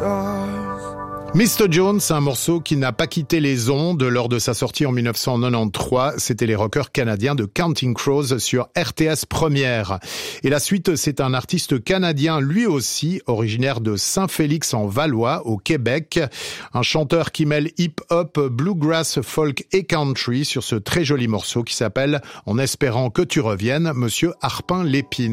Mr. Jones, un morceau qui n'a pas quitté les ondes lors de sa sortie en 1993. C'était les rockers canadiens de Counting Crows sur RTS Première. Et la suite, c'est un artiste canadien, lui aussi, originaire de Saint-Félix-en-Valois, au Québec. Un chanteur qui mêle hip-hop, bluegrass, folk et country sur ce très joli morceau qui s'appelle « En espérant que tu reviennes, Monsieur Harpin Lépine ».